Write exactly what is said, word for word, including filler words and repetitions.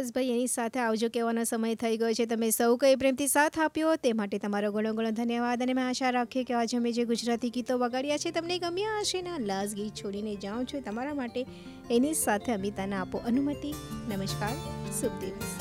બસ ભાઈ એની સાથે આવજો કહેવાનો સમય થઈ ગયો છે. તમે સૌ કઈ પ્રેમથી સાથ આપ્યો તે માટે તમારો ઘણો ઘણો ધન્યવાદ. અને મેં આશા રાખીએ કે આજે અમે જે ગુજરાતી ગીતો વગાડ્યા છે તમને ગમ્યા હશે ને. લાસ્ટ ગીત છોડીને જાઉં છું તમારા માટે, એની સાથે અમિતાને આપો અનુમતિ. નમસ્કાર, શુભ દિવસ.